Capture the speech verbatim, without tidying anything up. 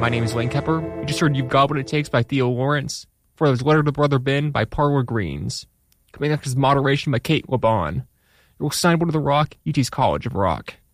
My name is Wayne Kepper. You just heard You've Got What It Takes by Theo Lawrence. For those Letter to Brother Ben by Parlor Greens. Coming next is Moderation by Kate Laban. You're signed to the Rock, U T's College of Rock.